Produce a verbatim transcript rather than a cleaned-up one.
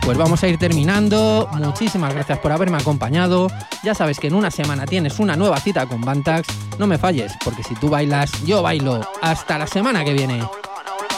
pues vamos a ir terminando. Muchísimas gracias por haberme acompañado. Ya sabes que en una semana tienes una nueva cita con Bantax. No me falles, porque si tú bailas, yo bailo. Hasta la semana que viene.